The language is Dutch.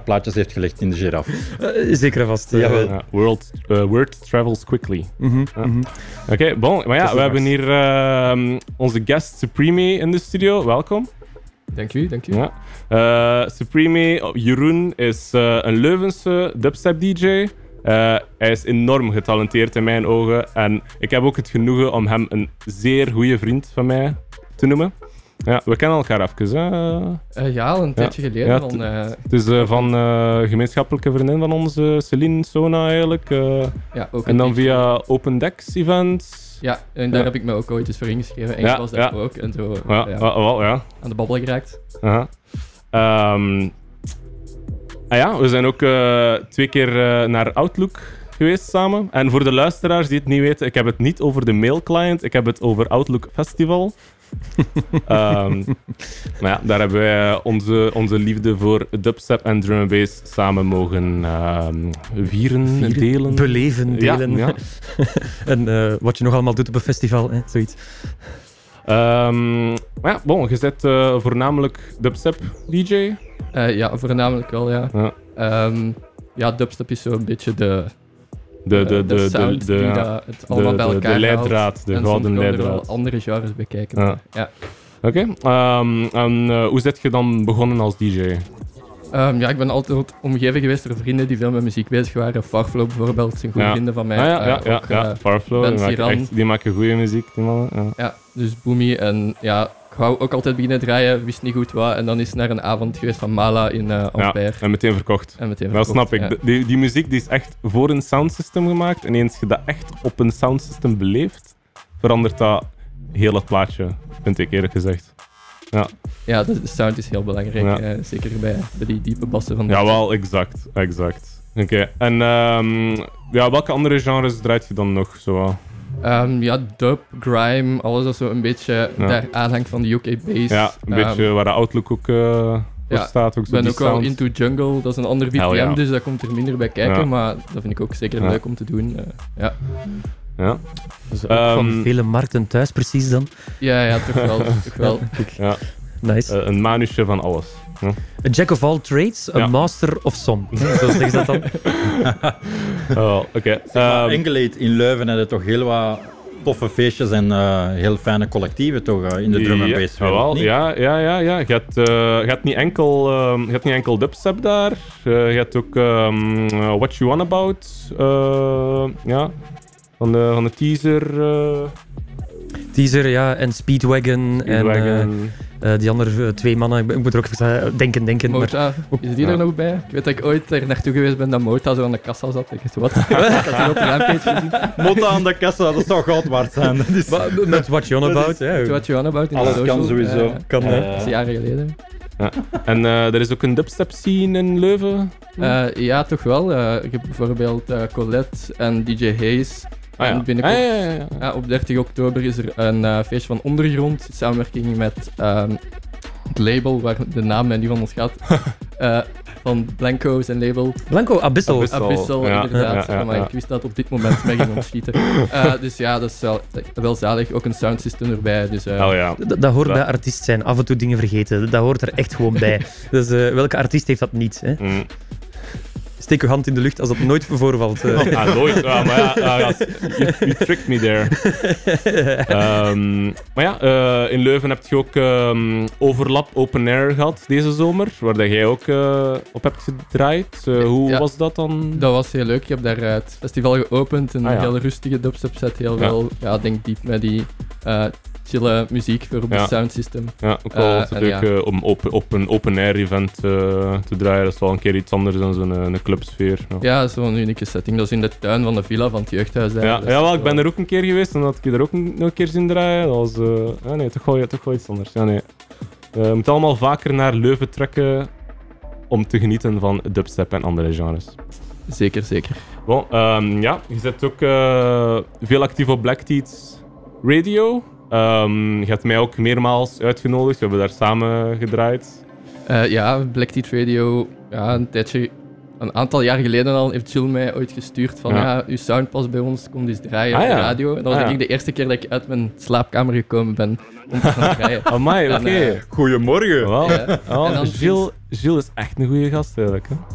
plaatjes heeft gelegd in de giraffe. Zeker en vast. Jawel. Ja, word travels quickly. Mhm, Ja. mhm. Oké, bon. Maar ja, we hebben hier onze guest Supreme in de studio. Welkom. Dank u. Ja. Supreme, Jeroen, is een Leuvense dubstep-dj. Hij is enorm getalenteerd in mijn ogen. En ik heb ook het genoegen om hem een zeer goede vriend van mij te noemen. Ja, we kennen elkaar even, hè? Ja, al een tijdje geleden. Ja, van, Het is van gemeenschappelijke vriendin van ons, Celine Sona eigenlijk. ja, ook En dan een beetje- via Open Decks Events. Ja, en daar Ja. heb ik me ook ooit eens voor ingeschreven. En Ja, ik was daar ja. ook. En zo Ja, wel, ja. aan de babbel geraakt. Aha. Ja, we zijn ook 2 keer naar Outlook geweest samen. En voor de luisteraars die het niet weten, ik heb het niet over de mail client, ik heb het over Outlook Festival. Maar ja, daar hebben wij onze liefde voor dubstep en drum and bass samen mogen vieren, delen. Beleven, delen. Ja, ja. En wat je nog allemaal doet op een festival, hè, zoiets. Maar ja, bon, je bent voornamelijk dubstep DJ. Ja, voornamelijk wel, ja. Ja. Ja, dubstep is zo'n beetje de sound de die dat het allemaal bij elkaar de leidraad, de haalt. gouden En soms komen er wel leidraad. andere genres bij kijken. Ja. Ja. Oké, en hoe zit je dan begonnen als DJ? Ja, ik ben altijd omgeven geweest door vrienden die veel met muziek bezig waren. Farflow bijvoorbeeld, zijn goede vrienden van mij. Ja. Farflow, Ben Siran. die maken goede muziek, die mannen. Ja. Ja, dus Boomy. En ja, ik wou ook altijd beginnen draaien, wist niet goed wat. En dan is naar een avond geweest van Mala in Ampère. En meteen verkocht. En meteen Dat verkocht, snap ik. ja. Die muziek die is echt voor een soundsystem gemaakt. En eens je dat echt op een soundsystem beleeft, verandert dat heel het plaatje, vind ik eerlijk gezegd. Ja, Ja, de sound is heel belangrijk. Ja. Zeker bij die diepe bassen van de jawel, exact. Oké, en ja, welke andere genres draait je dan nog zo? Ja, dub, grime, alles dat zo een beetje Ja. daar aanhangt van de UK bass. Ja, een beetje waar de Outlook ook voor ja, staat. Ook Ik zo ben die ook wel sound. into jungle, dat is een ander Hell BPM, ja. dus dat komt er minder bij kijken, Ja. maar dat vind ik ook zeker Ja. leuk om te doen. Ja. Ja. Dus ook van vele markten thuis, precies dan. Ja, toch wel. Toch wel. Ja. Nice. Een manusje van alles. Ja. A jack of all trades, a Ja. master of some. Zo zeggen ze dat dan. Oké. Engelate in Leuven hebben toch heel wat toffe feestjes en heel fijne collectieven toch in de drum and bass wereld, jawel, niet? ja. Je hebt niet enkel dubstep daar. Je hebt ook What You Want About. Ja. Van de teaser. Teaser, ja, en Speedwagon. Speedwagon. En die andere 2 mannen. Ik moet er ook even denken. Maar Mota, is die Ja. er nog bij? Ik weet dat ik ooit er naartoe geweest ben dat Mota zo aan de kassa zat. Ik dacht, wat? Ik had die op de Rampage gezien. Motta aan de kassa, dat zou goud waard zijn. Dat is, met What You On About. Ja. What You On About in alles de kan social. sowieso. Kan, Dat is jaren geleden. En er is ook een dubstep scene in Leuven. Ja, toch wel. Ik heb bijvoorbeeld Colette en DJ Hayes. En binnenkort, ja. op 30 oktober is er een feestje van Ondergrond, in samenwerking met het label, waar de naam mij niet van ons gaat, van Blanco, zijn label. Blanco, Abyssal. Abyssal, Ja, inderdaad. ja. Maar ik wist dat het op dit moment mij ging ontschieten. Dus ja, dat is wel zalig. Ook een soundsystem erbij. Dus, ja. Dat hoort bij artiest zijn. Af en toe dingen vergeten. Dat hoort er echt gewoon bij. Dus welke artiest heeft dat niet? Hè? Steek uw hand in de lucht als dat nooit voorvalt. Nooit. Maar ja, you tricked me there. Maar ja, in Leuven heb je ook Overlap Open Air gehad deze zomer, waar dat jij ook op hebt gedraaid. Hoe was dat dan? Dat was heel leuk. Ik heb daar het festival geopend. Een ja. heel rustige dubstep set. Heel veel, denk diep met die chille muziek voor op het soundsystem. Ja, ook wel en leuk om op een open-air event te draaien. Dat is wel een keer iets anders dan zo'n een clubsfeer. Ja, zo'n unieke setting. Dat is in de tuin van de villa van het jeugdhuis. Daar. Ja, Dat is wel, ik wel- ben er ook een keer geweest en dat ik je er ook nog een keer zien draaien. Dat was nee, toch wel iets anders. Ja, nee. Je moet allemaal vaker naar Leuven trekken om te genieten van dubstep en andere genres. Zeker. Bon, ja, je zit ook veel actief op Black Teeth Radio. Je hebt mij ook meermaals uitgenodigd. We hebben daar samen gedraaid. Ja, Black Teeth Radio, een aantal jaar geleden al, heeft Jill mij ooit gestuurd van uw sound past bij ons, kom eens draaien op de radio. En dat was eigenlijk de eerste keer dat ik uit mijn slaapkamer gekomen ben om te gaan draaien. Amai, oké. Goedemorgen. Wel, Ja. En dan Gilles is echt een goede gast eigenlijk. Hè?